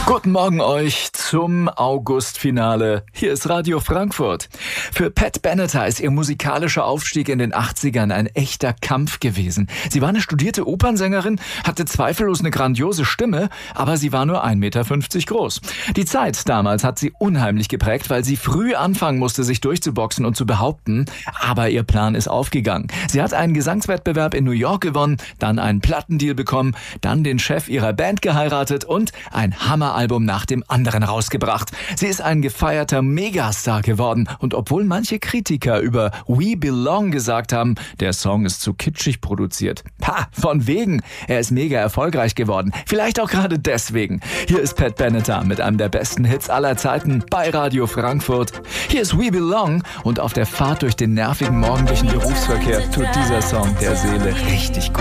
Guten Morgen euch zum Augustfinale. Hier ist Radio Frankfurt. Für Pat Benatar ist ihr musikalischer Aufstieg in den 80ern ein echter Kampf gewesen. Sie war eine studierte Opernsängerin, hatte zweifellos eine grandiose Stimme, aber sie war nur 1,50 Meter groß. Die Zeit damals hat sie unheimlich geprägt, weil sie früh anfangen musste, sich durchzuboxen und zu behaupten. Aber ihr Plan ist aufgegangen. Sie hat einen Gesangswettbewerb in New York gewonnen, dann einen Plattendeal bekommen, dann den Chef ihrer Band geheiratet und ein Hammeralbum nach dem anderen rausgebracht. Sie ist ein gefeierter Megastar geworden und obwohl manche Kritiker über We Belong gesagt haben, der Song ist zu kitschig produziert. Von wegen, er ist mega erfolgreich geworden. Vielleicht auch gerade deswegen. Hier ist Pat Benatar mit einem der besten Hits aller Zeiten bei Radio Frankfurt. Hier ist We Belong und auf der Fahrt durch den nervigen morgendlichen Berufsverkehr tut dieser Song der Seele richtig gut.